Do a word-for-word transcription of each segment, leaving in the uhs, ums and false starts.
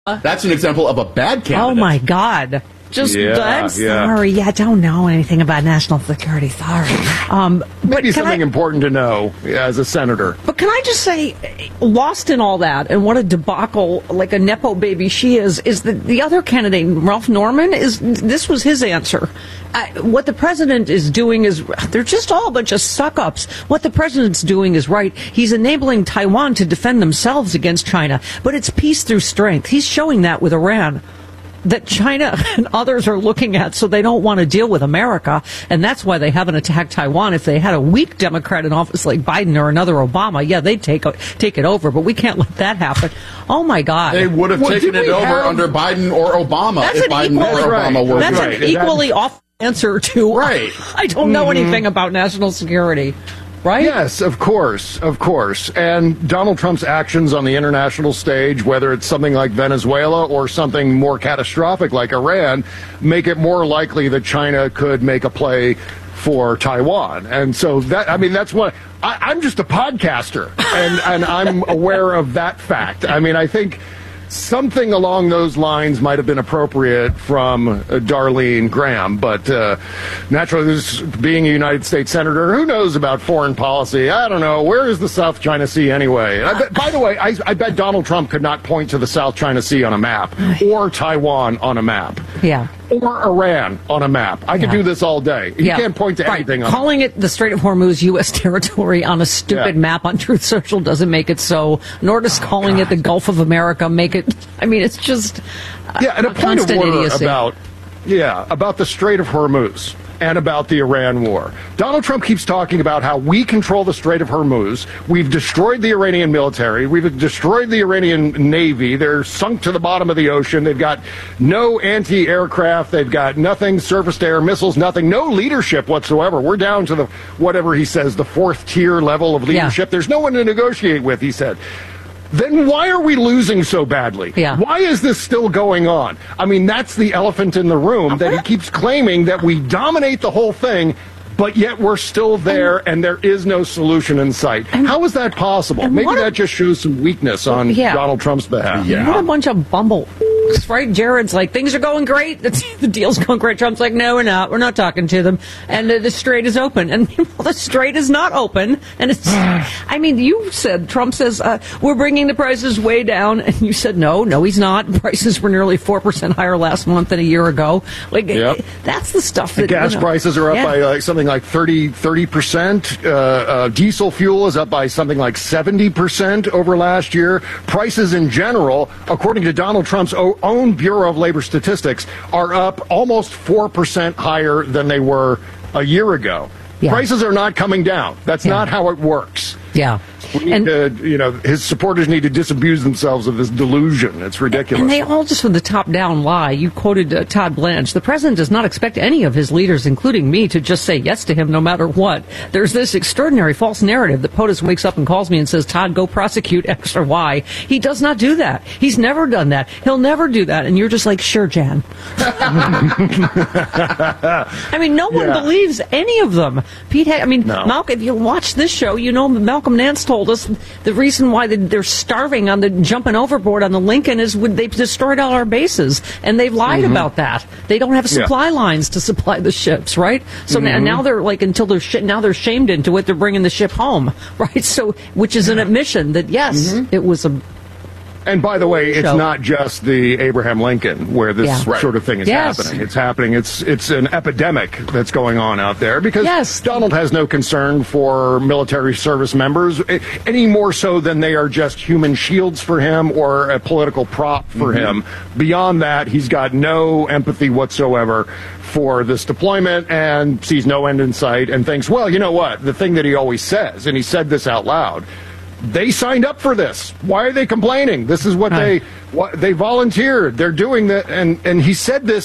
That's an example of a bad candidate. Oh, my God. Just, Yeah, I'm yeah. sorry. Yeah, I don't know anything about national security. Sorry. Um, Maybe but can something I, important to know as a senator. But can I just say, lost in all that, and what a debacle, like a Nepo baby she is, is that the other candidate, Ralph Norman, is this was his answer. Uh, what the president is doing is, they're just all a bunch of suck-ups. What the president's doing is right. He's enabling Taiwan to defend themselves against China, but it's peace through strength. He's showing that with Iran, that China and others are looking at, so they don't want to deal with America, and that's why they haven't attacked Taiwan. If they had a weak Democrat in office like Biden or another Obama, yeah, they'd take take it over, but we can't let that happen. Oh, my God. They would have Well, taken did it we over have- under Biden or Obama That's if an Biden equal- or right. Obama were That's Right. an equally off answer to, Right. I don't know anything about national security. Right? Yes, of course, of course. And Donald Trump's actions on the international stage, whether it's something like Venezuela or something more catastrophic like Iran, make it more likely that China could make a play for Taiwan. And so that, I mean, that's what, I, I'm just a podcaster, and, and I'm aware of that fact. I mean, I think something along those lines might have been appropriate from uh, Darlene Graham, but uh, naturally, this, being a United States senator, who knows about foreign policy? I don't know. Where is the South China Sea anyway? And I bet, by the way, I, I bet Donald Trump could not point to the South China Sea on a map or Taiwan on a map. Yeah. Or Iran on a map. I could Yeah. do this all day. You Yeah. can't point to Right. anything. On Calling it the Strait of Hormuz U S territory on a stupid Yeah. map on Truth Social doesn't make it so, nor does calling it the Gulf of America make it, I mean, it's just uh, Yeah, and a, point of constant order idiocy. about yeah about the Strait of Hormuz and about the Iran war. Donald Trump keeps talking about how we control the Strait of Hormuz. We've destroyed the Iranian military. We've destroyed the Iranian Navy. They're sunk to the bottom of the ocean. They've got no anti-aircraft. They've got nothing, surface-to-air missiles, nothing, no leadership whatsoever. We're down to the, whatever he says, the fourth tier level of leadership. Yeah. There's no one to negotiate with, he said. Then why are we losing so badly? Yeah. Why is this still going on? I mean, that's the elephant in the room, that he keeps claiming that we dominate the whole thing, but yet we're still there and there is no solution in sight. How is that possible? Maybe what a- that just shows some weakness on Yeah. Donald Trump's behalf. Yeah. What a bunch of bumble. Right? Jared's like, things are going great. The, the deal's going great. Trump's like, no, we're not. We're not talking to them. And uh, the strait is open. And well, the strait is not open. And it's, I mean, you said, Trump says, uh, we're bringing the prices way down. And you said, no, no, he's not. Prices were nearly four percent higher last month than a year ago. Like, Yep. that's the stuff that, Gas you know, prices are up yeah. by like something like thirty percent. Uh, uh, diesel fuel is up by something like seventy percent over last year. Prices in general, according to Donald Trump's o- own Bureau of Labor Statistics, are up almost four percent higher than they were a year ago. Yeah. Prices are not coming down. That's Yeah. not how it works. Yeah. We need And- to, you know, his supporters need to disabuse themselves of this delusion. It's ridiculous. And they all just from the top down lie. You quoted uh, Todd Blanche. The president does not expect any of his leaders, including me, to just say yes to him no matter what. There's this extraordinary false narrative that POTUS wakes up and calls me and says, Todd, go prosecute X or Y. He does not do that. He's never done that. He'll never do that. And you're just like, sure, Jan. I mean, no one Yeah. believes any of them. Pete, I mean, No. Malcolm, if you watch this show, you know Malcolm Nance told us the reason why they're starving on the jumping overboard on the Lincoln is when they've destroyed all our bases, and they've lied Mm-hmm. about that. They don't have supply lines to supply the ships, right? So now, Mm-hmm. now they're like until they're sh- now they're shamed into it. They're bringing the ship home, right? So, which is an admission that yes, Mm-hmm. it was a And by the way, it's Show. not just the Abraham Lincoln where this Yeah. sort of thing is Yes. happening. It's happening. It's it's an epidemic that's going on out there because Yes. Donald has no concern for military service members eh, any more so than they are just human shields for him or a political prop for him. Beyond that, he's got no empathy whatsoever for this deployment and sees no end in sight and thinks, well, you know what? The thing that he always says, and he said this out loud, they signed up for this. Why are they complaining? This is what Right. they what, they volunteered. They're doing that, and and he said this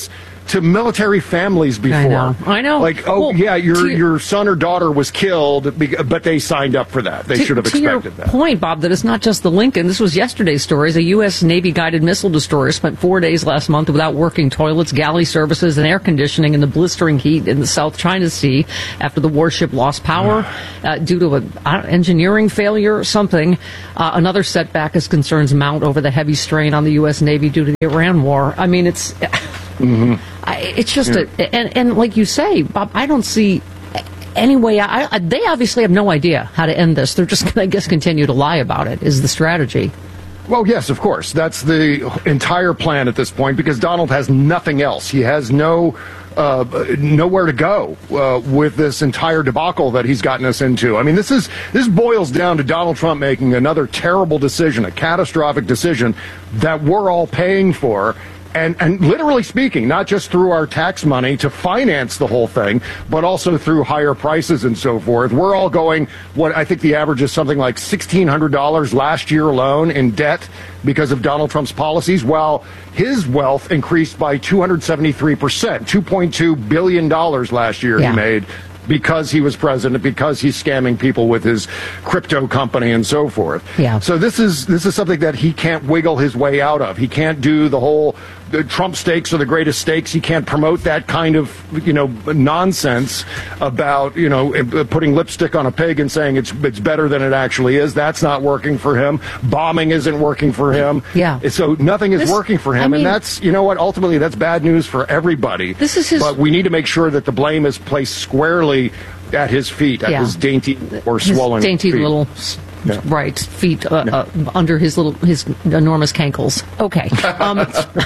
to military families before. I know. I know. Like, oh, well, yeah, your to, your son or daughter was killed, but they signed up for that. They to, should have to expected your that. point, Bob, that it's not just the Lincoln. This was yesterday's stories. A U S. Navy-guided missile destroyer spent four days last month without working toilets, galley services, and air conditioning in the blistering heat in the South China Sea after the warship lost power uh, due to an engineering failure or something. Uh, another setback as concerns mount over the heavy strain on the U S. Navy due to the Iran war. I mean, it's mm-hmm. I, it's just yeah. a and, and like you say, Bob, I don't see any way. I, I, they obviously have no idea how to end this. They're just going to, I guess, continue to lie about it. Is the strategy? Well, yes, of course. That's the entire plan at this point because Donald has nothing else. He has no uh, nowhere to go uh, with this entire debacle that he's gotten us into. I mean, this is this boils down to Donald Trump making another terrible decision, a catastrophic decision that we're all paying for. And, and literally speaking, not just through our tax money to finance the whole thing, but also through higher prices and so forth. We're all going, what I think the average is something like sixteen hundred dollars last year alone in debt because of Donald Trump's policies, while his wealth increased by two hundred seventy-three percent, two point two billion dollars last year yeah. he made. Because he was president, because he's scamming people with his crypto company and so forth. Yeah. So this is this is something that he can't wiggle his way out of. He can't do the whole the Trump stakes are the greatest stakes. He can't promote that kind of, you know, nonsense about, you know, putting lipstick on a pig and saying it's it's better than it actually is. That's not working for him. Bombing isn't working for him. Yeah. So nothing is this, working for him. I mean, and that's, you know what, ultimately that's bad news for everybody. This is his... But we need to make sure that the blame is placed squarely at his feet, at yeah. his dainty or his swollen dainty feet. little yeah. right feet uh, yeah. uh, under his little his enormous cankles. Okay, um,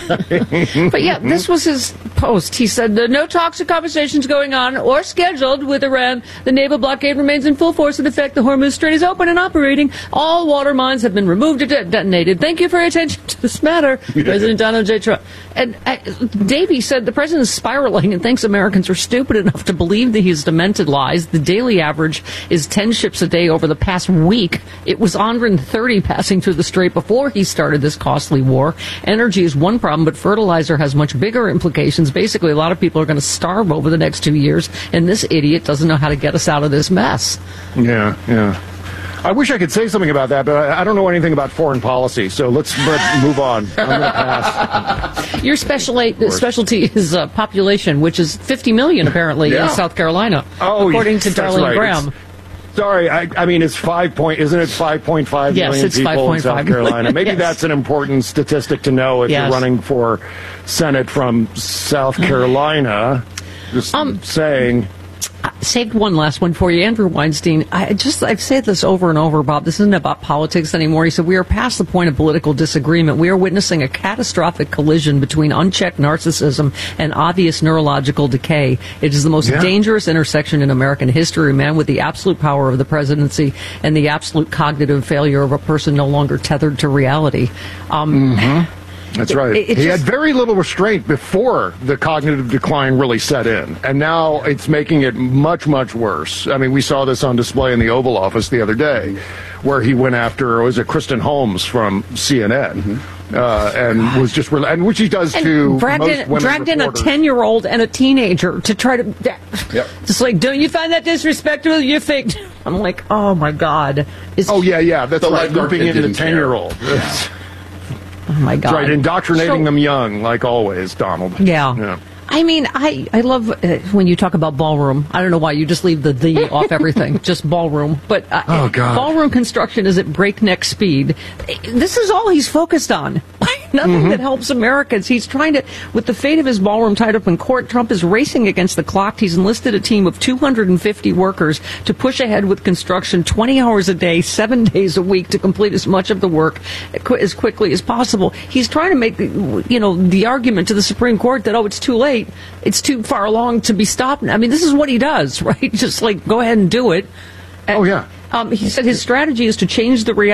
but yeah, this was his post. He said no talks or conversations going on or scheduled with Iran. The naval blockade remains in full force in effect. The Hormuz Strait is open and operating. All water mines have been removed or de- detonated. Thank you for your attention to this matter, yeah. President Donald J. Trump. And uh, Davey said the president is spiraling and thinks Americans are stupid enough to believe that he's demented lies. The daily average is ten ships a day over the past week. It was one hundred thirty passing through the strait before he started this costly war. Energy is one problem, but fertilizer has much bigger implications. Basically, a lot of people are going to starve over the next two years, and this idiot doesn't know how to get us out of this mess. Yeah, yeah. I wish I could say something about that, but I, I don't know anything about foreign policy, so let's, let's move on. I'm going to pass. Your specialty, specialty is uh, population, which is fifty million, apparently, yeah. in South Carolina, oh, according yes, to Darlene right. Graham. It's, sorry, I, I mean, it's five point, isn't it five point five yes, million it's people in South Carolina? Maybe yes. that's an important statistic to know if yes. you're running for Senate from South Carolina. Just um, saying... I saved one last one for you. Andrew Weinstein, I just, I've said this over and over, Bob. This isn't about politics anymore. He said, we are past the point of political disagreement. We are witnessing a catastrophic collision between unchecked narcissism and obvious neurological decay. It is the most yeah. dangerous intersection in American history, man, with the absolute power of the presidency and the absolute cognitive failure of a person no longer tethered to reality. Um, mm-hmm. That's right. It, it he just, had very little restraint before the cognitive decline really set in, and now it's making it much, much worse. I mean, we saw this on display in the Oval Office the other day, where he went after, was it Kristen Holmes from C N N, mm-hmm. uh, and was just, and which he does and to dragged most in, women dragged in a ten-year-old and a teenager to try to, yep. just like, don't you find that disrespectful? You fake. I'm like, oh my God. Is oh yeah, yeah, that's the right. Looping in the ten-year-old. Oh, my God. That's right, indoctrinating so, them young, like always, Donald. Yeah. yeah. I mean, I, I love uh, when you talk about ballroom. I don't know why you just leave the the off everything, just ballroom. But uh, oh, God. Ballroom construction is at breakneck speed. This is all he's focused on. Nothing mm-hmm. that helps Americans. He's trying to, with the fate of his ballroom tied up in court, Trump is racing against the clock. He's enlisted a team of two hundred fifty workers to push ahead with construction twenty hours a day, seven days a week to complete as much of the work as quickly as possible. He's trying to make, the, you know, the argument to the Supreme Court that, oh, it's too late. It's too far along to be stopped. I mean, this is what he does, right? Just like, go ahead and do it. Oh, yeah. Um, he said his strategy is to change the reality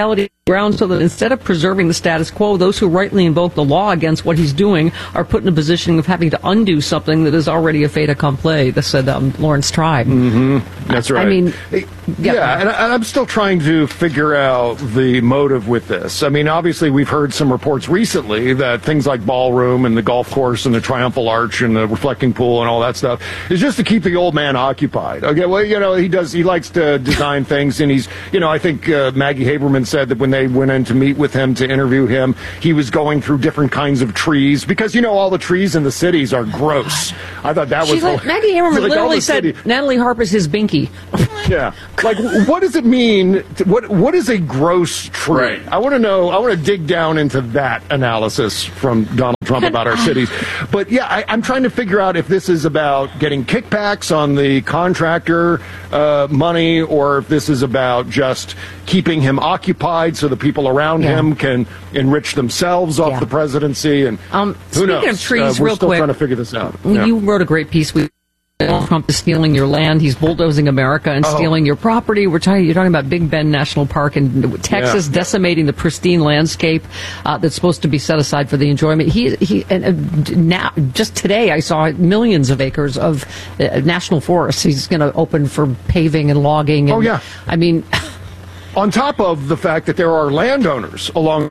ground so that instead of preserving the status quo, those who rightly invoke the law against what he's doing are put in a position of having to undo something that is already a fait accompli. This said um, Lawrence Tribe. Mm-hmm. That's right. I mean, yeah, yeah and, I, and I'm still trying to figure out the motive with this. I mean, obviously, we've heard some reports recently that things like ballroom and the golf course and the triumphal arch and the reflecting pool and all that stuff is just to keep the old man occupied. Okay, well, you know, he does. He likes to design things, and he's, you know, I think uh, Maggie Haberman said that when they went in to meet with him to interview him, he was going through different kinds of trees because, you know, all the trees in the cities are gross. I thought that was like, Maggie Haberman like literally said city. Natalie Harper's his binky. Yeah, like what does it mean? To, what what is a gross tree? Right. I want to know. I want to dig down into that analysis from Donald Trump about our cities. But yeah, I, I'm trying to figure out if this is about getting kickbacks on the contractor uh, money, or if this is about just keeping him occupied so the people around yeah. him can enrich themselves off yeah. the presidency. And um, who speaking knows? of trees, uh, we're real still quick, trying to figure this out. You Yeah. wrote a great piece. We Donald Trump is stealing your land. He's bulldozing America and Oh. stealing your property. We're talking. You're talking about Big Bend National Park in Texas, Yeah. decimating the pristine landscape uh, that's supposed to be set aside for the enjoyment. He he. And uh, now, just today, I saw millions of acres of uh, national forests. He's going to open for paving and logging. And, Oh, yeah. I mean, On top of the fact that there are landowners along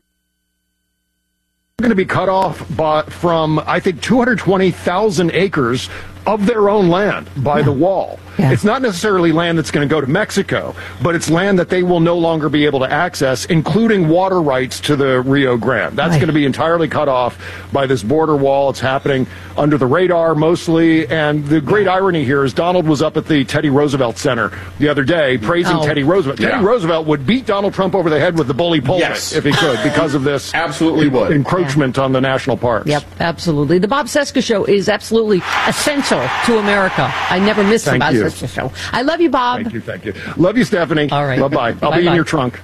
going to be cut off by, from, I think, two hundred twenty thousand acres of their own land by Yeah. the wall. Yeah. It's not necessarily land that's going to go to Mexico, but it's land that they will no longer be able to access, including water rights to the Rio Grande. That's Right. going to be entirely cut off by this border wall. It's happening under the radar mostly. And the great irony here is Donald was up at the Teddy Roosevelt Center the other day praising Oh. Teddy Roosevelt. Yeah. Teddy Roosevelt would beat Donald Trump over the head with the bully pulpit Yes. if he could because of this Absolutely would. encroachment on the national parks. Yep, absolutely. The Bob Cesca Show is absolutely essential to America. I never miss the Thank Bob you. Cesca Show. I love you, Bob. Thank you, thank you. Love you, Stephanie. All right. Bye-bye. I'll be Bye-bye. in your trunk.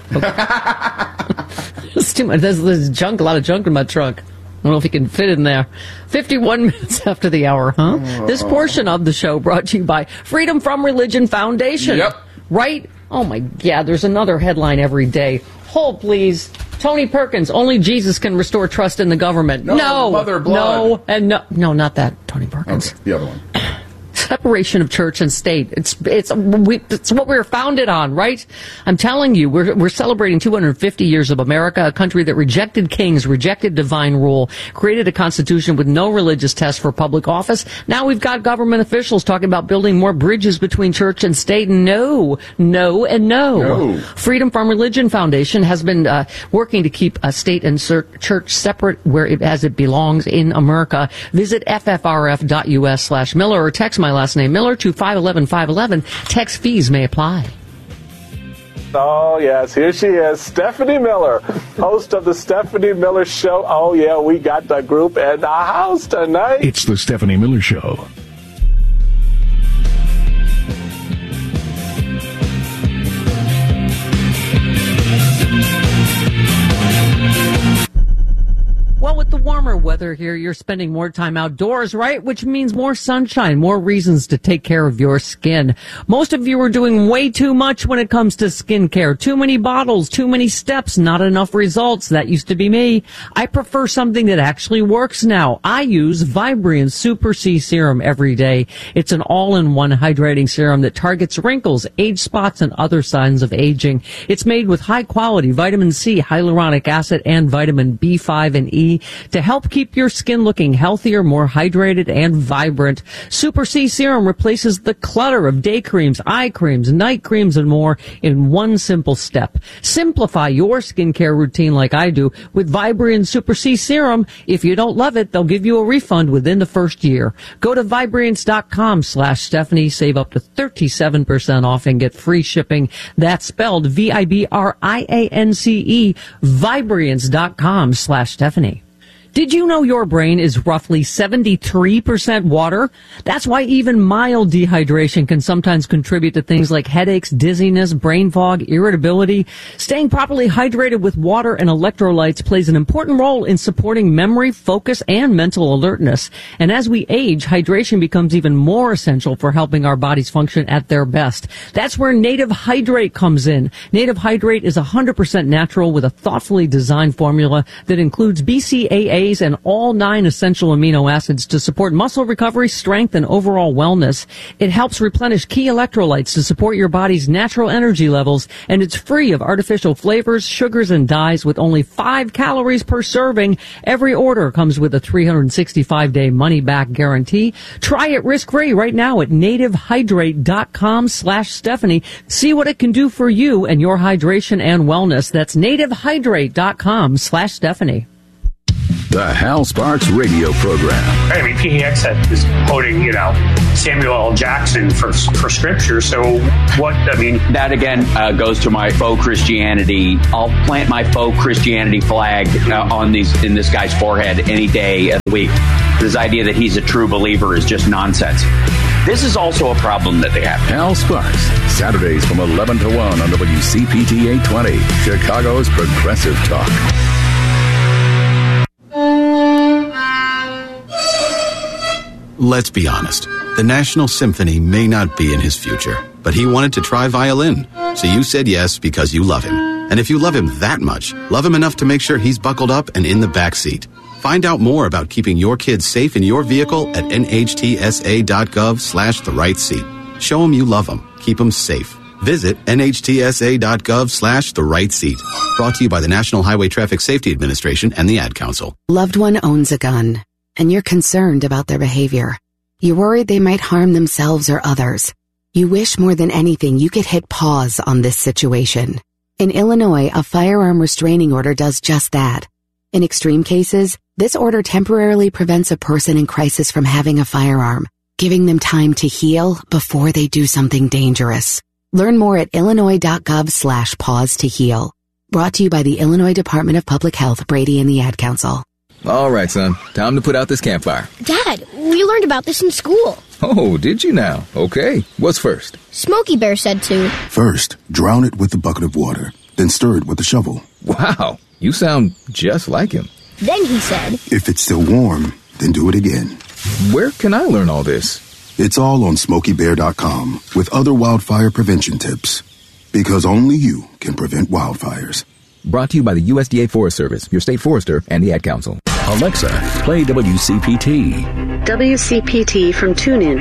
There's too much. There's, there's junk, a lot of junk in my trunk. I don't know if you can fit in there. fifty-one minutes after the hour, huh? Oh. This portion of the show brought to you by Freedom From Religion Foundation. Yep. Right? Oh, my God. There's another headline every day. Hold, please. Tony Perkins, only Jesus can restore trust in the government. No, no, Mother Blood. no, and no, no, not that, Tony Perkins. Okay, the other one. Separation of church and state. It's it's we, it's what we were founded on, right? I'm telling you, we're we're celebrating two hundred fifty years of America, a country that rejected kings, rejected divine rule, created a constitution with no religious test for public office. Now we've got government officials talking about building more bridges between church and state. No, no, and no. No. Freedom From Religion Foundation has been uh, working to keep uh, state and cer- church separate where it, as it belongs in America. Visit f f r f dot u s slash Miller or text my last name Miller to five one one five one one. Text fees may apply. Oh, yes, here she is, Stephanie Miller, host of the Stephanie Miller Show. Oh, yeah, we got the group in the house tonight. It's the Stephanie Miller Show. Well, with the warmer weather here, you're spending more time outdoors, right? Which means more sunshine, more reasons to take care of your skin. Most of you are doing way too much when it comes to skincare. Too many bottles, too many steps, not enough results. That used to be me. I prefer something that actually works now. I use Vibrian Super C Serum every day. It's an all-in-one hydrating serum that targets wrinkles, age spots, and other signs of aging. It's made with high-quality vitamin C, hyaluronic acid, and vitamin B five and E to help keep your skin looking healthier, more hydrated, and vibrant. Super C Serum replaces the clutter of day creams, eye creams, night creams, and more in one simple step. Simplify your skincare routine like I do with Vibrian Super C Serum. If you don't love it, they'll give you a refund within the first year. Go to Vibriance.com slash Stephanie. Save up to thirty-seven percent off and get free shipping. That's spelled V I B R I A N C E. Vibriance.com slash Stephanie. Did you know your brain is roughly seventy-three percent water? That's why even mild dehydration can sometimes contribute to things like headaches, dizziness, brain fog, irritability. Staying properly hydrated with water and electrolytes plays an important role in supporting memory, focus, and mental alertness. And as we age, hydration becomes even more essential for helping our bodies function at their best. That's where Native Hydrate comes in. Native Hydrate is one hundred percent natural with a thoughtfully designed formula that includes B C A A and all nine essential amino acids to support muscle recovery, strength, and overall wellness. It helps replenish key electrolytes to support your body's natural energy levels, and it's free of artificial flavors, sugars, and dyes with only five calories per serving. Every order comes with a three hundred sixty-five day money-back guarantee. Try it risk-free right now at nativehydrate.com slash Stephanie. See what it can do for you and your hydration and wellness. That's nativehydrate.com slash Stephanie. The Hal Sparks radio program. I mean, P X is quoting, you know, Samuel L. Jackson for for scripture. So what, I mean... That, again, uh, goes to my faux Christianity. I'll plant my faux Christianity flag uh, on these in this guy's forehead any day of the week. This idea that he's a true believer is just nonsense. This is also a problem that they have. Hal Sparks, Saturdays from eleven to one on W C P T eight twenty, Chicago's Progressive Talk. Let's be honest. The National Symphony may not be in his future, but he wanted to try violin. So you said yes because you love him. And if you love him that much, love him enough to make sure he's buckled up and in the back seat. Find out more about keeping your kids safe in your vehicle at nhtsa.gov slash the right seat. Show him you love him. Keep him safe. Visit nhtsa.gov slash the right seat. Brought to you by the National Highway Traffic Safety Administration and the Ad Council. Loved one owns a gun, and you're concerned about their behavior. You're worried they might harm themselves or others. You wish more than anything you could hit pause on this situation. In Illinois, a firearm restraining order does just that. In extreme cases, this order temporarily prevents a person in crisis from having a firearm, giving them time to heal before they do something dangerous. Learn more at illinois.gov slash pause to heal. Brought to you by the Illinois Department of Public Health, Brady, and the Ad Council. All right, son. Time to put out this campfire. Dad, we learned about this in school. Oh, did you now? Okay. What's first? Smokey Bear said to. First, drown it with a bucket of water, then stir it with a shovel. Wow, you sound just like him. Then he said, if it's still warm, then do it again. Where can I learn all this? It's all on smokey bear dot com with other wildfire prevention tips. Because only you can prevent wildfires. Brought to you by the U S D A Forest Service, your state forester, and the Ad Council. Alexa, play W C P T. W C P T from TuneIn.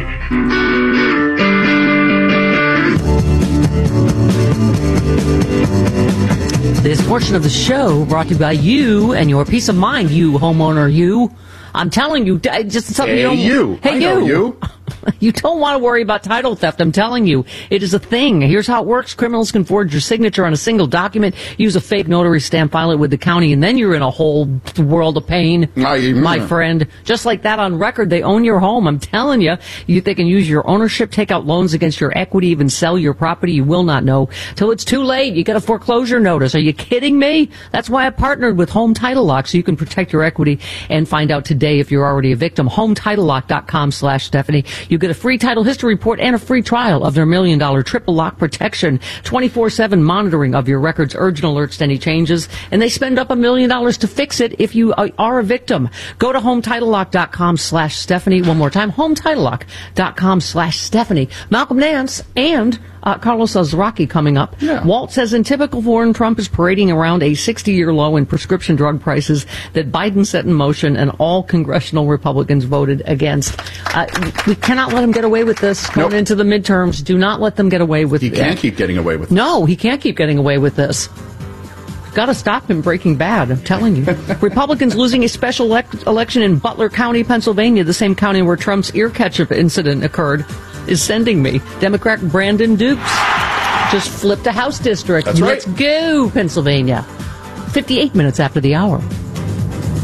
This portion of the show brought to you by you and your peace of mind, you homeowner, you. I'm telling you, just something hey, you don't... you. Hey, I you. know you. You don't want to worry about title theft. I'm telling you, it is a thing. Here's how it works. Criminals can forge your signature on a single document, use a fake notary stamp, file it with the county, and then you're in a whole world of pain, my friend. Just like that on record, they own your home. I'm telling you, you they can use your ownership, take out loans against your equity, even sell your property. You will not know till it's too late. You get a foreclosure notice. Are you kidding me? That's why I partnered with Home Title Lock, so you can protect your equity and find out today if you're already a victim. home title lock dot com slash Stephanie. You get a free title history report and a free trial of their million dollar triple lock protection, twenty-four seven monitoring of your records, urgent alerts to any changes, and they spend up a million dollars to fix it if you are a victim. Go to home title lock dot com slash Stephanie. One more time, home title lock dot com slash Stephanie. Malcolm Nance and uh, Carlos Alzraki coming up. Yeah. Walt says in typical form, Trump is parading around a sixty-year low in prescription drug prices that Biden set in motion and all congressional Republicans voted against. Uh, we cannot let him get away with this going nope. into the midterms. Do not let them get away with it. He can't keep getting away with this. No, he can't keep getting away with this. We've got to stop him Breaking Bad, I'm telling you. Republicans losing a special elect- election in Butler County, Pennsylvania, the same county where Trump's ear ketchup incident occurred, is sending me. Democrat Brandon Dukes just flipped a House district. That's right. Let's go, Pennsylvania. fifty-eight minutes after the hour.